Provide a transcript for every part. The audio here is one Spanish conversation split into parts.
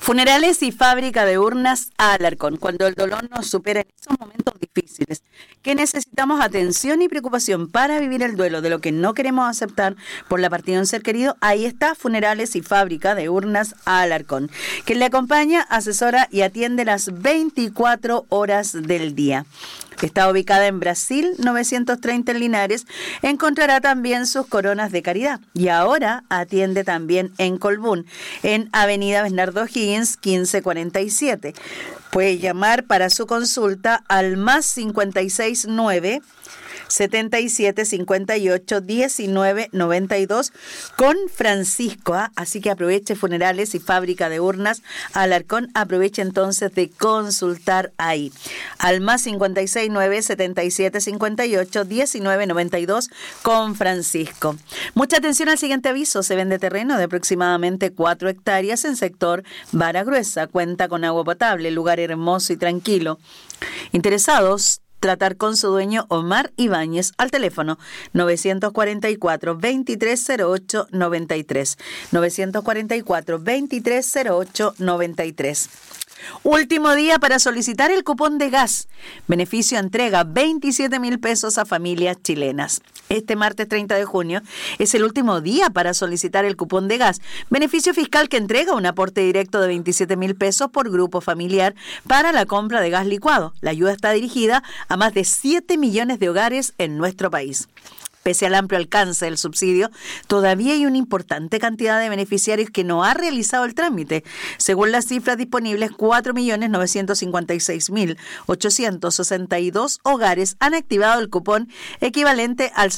Funerales y fábrica de urnas Alarcón. Cuando el dolor nos supera en esos momentos difíciles, que necesitamos atención y preocupación para vivir el duelo de lo que no queremos aceptar por la partida de un ser querido, ahí está Funerales y fábrica de urnas Alarcón, que le acompaña, asesora y atiende las 24 horas del día. Está ubicada en Brasil 930 en Linares. Encontrará también sus coronas de caridad. Y ahora atiende también en Colbún, en Avenida Bernardo Higgins 1547. Puede llamar para su consulta al más 569 77 58 19 92 con Francisco. Así que aproveche Funerales y fábrica de urnas Alarcón. Aproveche entonces de consultar ahí al más 569 77 58 19 92 con Francisco. Mucha atención al siguiente aviso. Se vende terreno de aproximadamente 4 hectáreas en sector Vara Gruesa. Cuenta con agua potable, lugar hermoso y tranquilo. Interesados, tratar con su dueño Omar Ibáñez al teléfono 944-2308-93. 944-2308-93. Último día para solicitar el cupón de gas. Beneficio entrega 27.000 pesos a familias chilenas. Este martes 30 de junio es el último día para solicitar el cupón de gas. Beneficio fiscal que entrega un aporte directo de 27.000 pesos por grupo familiar para la compra de gas licuado. La ayuda está dirigida a más de 7 millones de hogares en nuestro país. Pese al amplio alcance del subsidio, todavía hay una importante cantidad de beneficiarios que no ha realizado el trámite. Según las cifras disponibles, 4.956.862 hogares han activado el cupón, equivalente al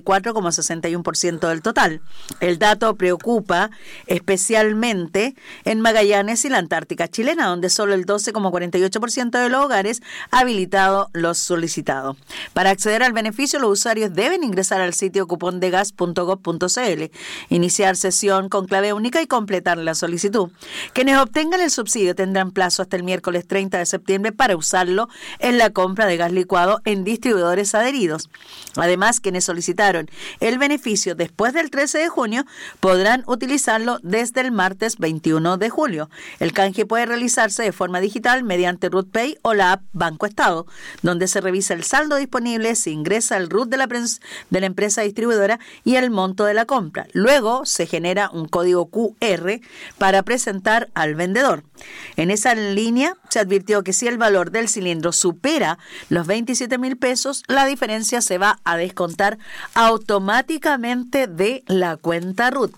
64,61% del total. El dato preocupa especialmente en Magallanes y la Antártica chilena, donde solo el 12,48% de los hogares ha habilitado los solicitados. Para acceder al beneficio, los usuarios deben ingresar al sitio cupondegas.gov.cl, iniciar sesión con clave única y completar la solicitud. Quienes obtengan el subsidio tendrán plazo hasta el miércoles 30 de septiembre para usarlo en la compra de gas licuado en distribuidores adheridos. Además, quienes solicitaron el beneficio después del 13 de junio podrán utilizarlo desde el martes 21 de julio. El canje puede realizarse de forma digital mediante RUTPay o la app Banco Estado, donde se revisa el saldo disponible, se ingresa el RUT de la empresa distribuidora y el monto de la compra. Luego se genera un código QR para presentar al vendedor. En esa línea se advirtió que si el valor del cilindro supera los 27.000 pesos, la diferencia se va a descontar automáticamente de la cuenta RUT.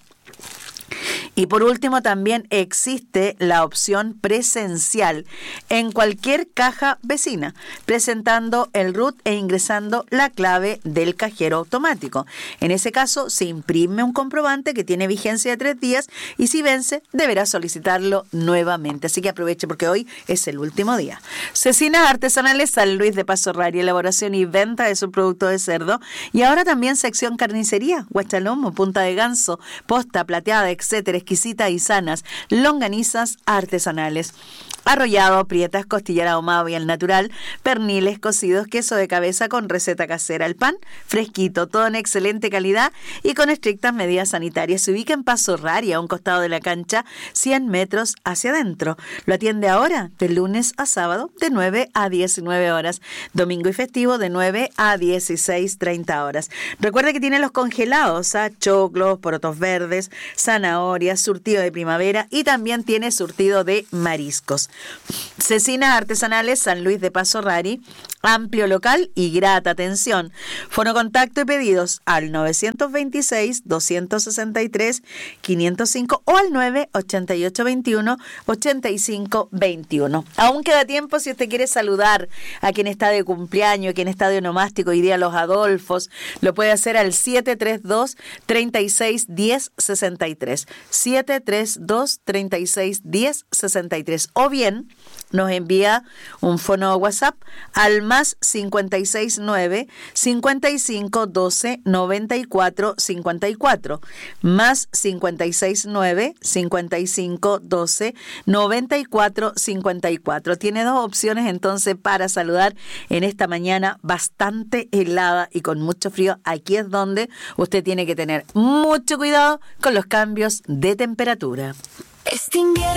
Y por último, también existe la opción presencial en cualquier caja vecina, presentando el RUT e ingresando la clave del cajero automático. En ese caso, se imprime un comprobante que tiene vigencia de 3 días y si vence, deberá solicitarlo nuevamente. Así que aproveche porque hoy es el último día. Cecinas Artesanales San Luis de Paso Rari, elaboración y venta de su producto de cerdo. Y ahora también sección carnicería, guachalomo, punta de ganso, posta, plateada, etcétera, exquisitas y sanas, longanizas artesanales, arrollado, prietas, costillar ahumado y al natural, perniles cocidos, queso de cabeza con receta casera, el pan fresquito, todo en excelente calidad y con estrictas medidas sanitarias. Se ubica en Paso Rari, a un costado de la cancha, 100 metros hacia adentro. Lo atiende ahora de lunes a sábado de 9 a 19 horas, domingo y festivo de 9 a 16:30 horas. Recuerde que tiene los congelados, choclos, porotos verdes, zanahorias, surtido de primavera y también tiene surtido de mariscos. Cecinas Artesanales San Luis de Paso Rari, amplio local y grata atención. Fono contacto y pedidos al 926-263-505 o al 988-21-8521. Aún queda tiempo si usted quiere saludar a quien está de cumpleaños, quien está de onomástico, hoy día los Adolfos, lo puede hacer al 732-361063. 732-361063 o bien nos envía un fono WhatsApp al más 569 55 12 94 54, más 569 55 12 94 54. Tiene dos opciones entonces para saludar en esta mañana bastante helada y con mucho frío. Aquí es donde usted tiene que tener mucho cuidado con los cambios de temperatura.